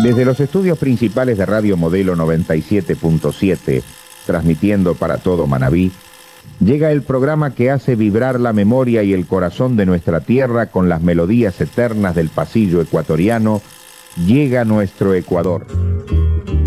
Desde los estudios principales de Radio Modelo 97.7, transmitiendo para todo Manabí, llega el programa que hace vibrar la memoria y el corazón de nuestra tierra con las melodías eternas del pasillo ecuatoriano. Llega nuestro Ecuador.